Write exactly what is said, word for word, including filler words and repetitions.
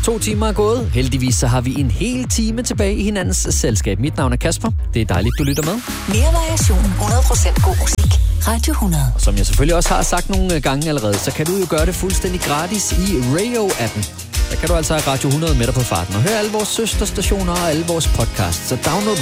To timer er gået. Heldigvis så har vi en hel time tilbage i hinandens selskab. Mit navn er Kasper. Det er dejligt, du lytter med. Mere variation, hundrede procent god musik. Radio hundrede. Og som jeg selvfølgelig også har sagt nogle gange allerede, så kan du jo gøre det fuldstændig gratis i Radio-appen. Der kan du altså have Radio hundrede med dig på farten og høre alle vores søsterstationer og alle vores podcasts. Så download